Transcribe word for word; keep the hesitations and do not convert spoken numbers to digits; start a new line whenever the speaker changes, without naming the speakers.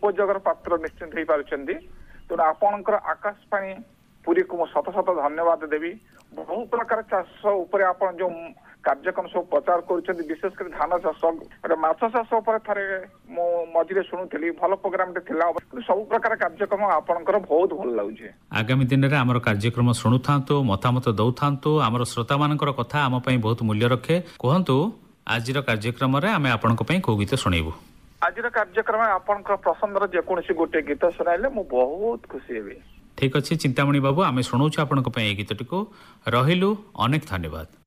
उपयोगर पात्र निश्चिंत हो पार्टी तेणु आपणकर आकाशवाणी पुरी को शत शत धन्यवाद देवी बहु प्रकार चाष उपर आप जो कार्यक्रम सब प्रचार कर विशेष कर धान चाष माछ चाष थे मझे शुणुली भल प्रोग्राम सब प्रकार कार्यक्रम आपंकर बहुत भल लगे।
आगामी दिन में आम कार्यक्रम शुणु था मतामत दौ था आम श्रोता मान कथा आम बहुत मूल्य रखे कहतु आज कार्यक्रम आम आपण कौ गीत शुणु
आज कार्यक्रम आपण पसंद जेकोसी गोटे गीत शुणाइले मु बहुत खुशी हेबी।
ठीक अच्छे चिंतामणि बाबू आम शुणु आपण गीतटी को रहिलु अनेक धन्यवाद।